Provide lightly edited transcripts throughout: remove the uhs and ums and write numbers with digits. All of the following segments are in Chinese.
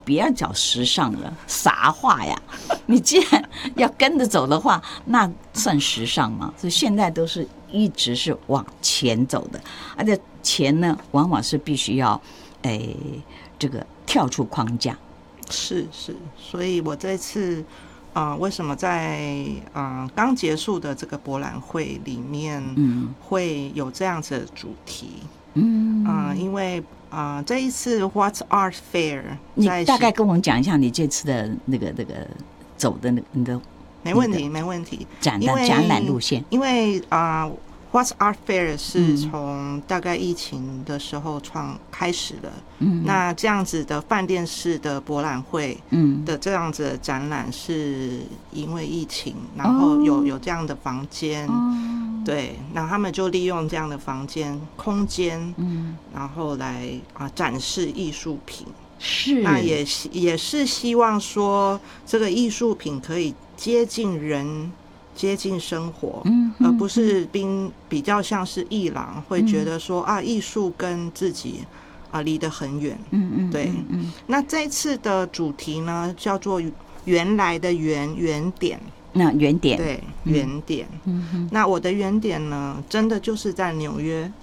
不要讲时尚了，啥话呀？你既然要跟着走的话，那算时尚吗？所以现在都是一直是往前走的，而且钱呢，往往是必须要，这个跳出框架。 是，所以我这次为什么在刚结束的这个博览会里面，会有这样子的主题？因为这一次 What's Art Fair， 你大概跟我们讲一下你这次的那个走的你的没问题展览路线， 因为What's Art Fair 是从大概疫情的时候开始的，那这样子的饭店式的博览会的这样子的展览是因为疫情，然后有这样的房间，对，那他们就利用这样的房间空间，然后来展示艺术品， 是， 那也是希望说这个艺术品可以接近人。接近生活，而不是比较像是艺廊会觉得说艺术跟自己离得很远，对。那这次的主题呢叫做原来的原点， 那原点， 对，原点。那我的原点呢，真的就是在纽约。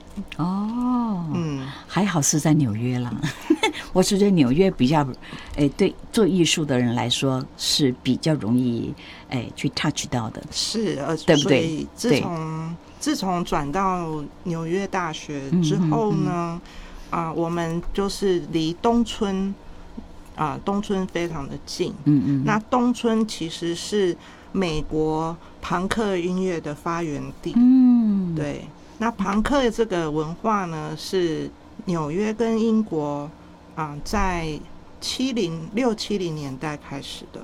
还好是在纽约啦。我觉得纽约比较，对做艺术的人来说是比较容易，去 touch 到的。 是， 对不对？ 自从转到纽约大学之后呢，我们就是离东村非常的近。那东村其实是美国朋克音乐的发源地。对。那朋克这个文化呢，是纽约跟英国在6、70年代开始的。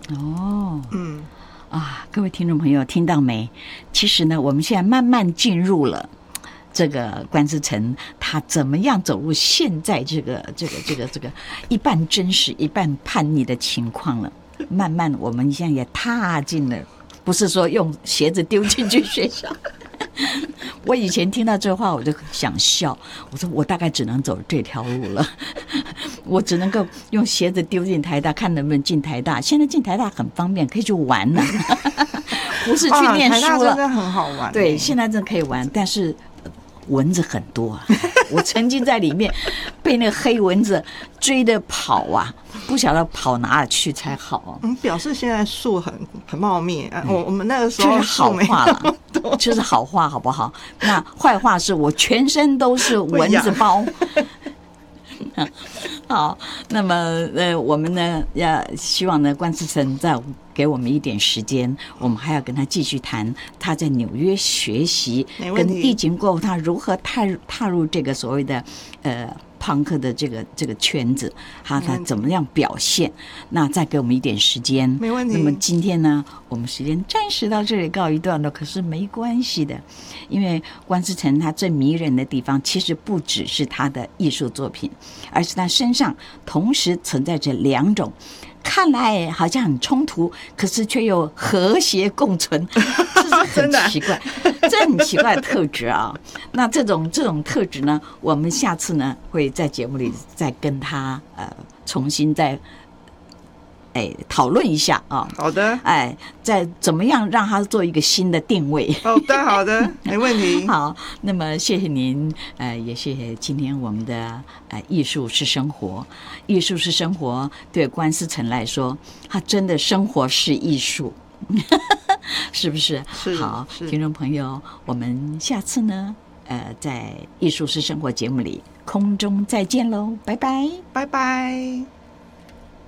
各位听众朋友听到没？其实呢，我们现在慢慢进入了这个关思成他怎么样走入现在这个一半真实一半叛逆的情况了。慢慢我们现在也踏进了，不是说用鞋子丢进去学校。我以前听到这话我就想笑，我说我大概只能走这条路了，我只能够用鞋子丢进台大，看能不能进台大。现在进台大很方便，可以去玩了，不是去念书了。 台大真的很好玩。 对，现在真的可以玩，但是蚊子很多啊。我曾经在里面被那个黑蚊子追着跑啊，不晓得跑哪里去才好。 表示现在树很茂密。我们那个时候就是好话了，就是好话，好不好？那坏话是我全身都是蚊子包。好，那么我们呢要希望呢关思成再给我们一点时间，我们还要跟他继续谈他在纽约学习，跟疫情过后他如何踏入这个所谓的朋克的这个圈子，他怎么样表现？那再给我们一点时间， 没问题。 那么今天呢，我们时间暂时到这里告一段落，可是没关系的，因为关思成他最迷人的地方，其实不只是他的艺术作品，而是他身上同时存在着两种。看来好像很冲突，可是却又和谐共存，这是很奇怪，这很奇怪的特质啊。那这种特质呢，我们下次呢会在节目里再跟他重新再讨论一下啊。 好的。 再怎么样让他做一个新的定位。 好的，没问题。 好，那么谢谢您，也谢谢今天我们的艺术是生活，艺术是生活，对关思成来说，他真的生活是艺术，是不是？ 是。 好，听众朋友，我们下次呢，在艺术是生活节目里空中再见喽，拜拜， 拜拜。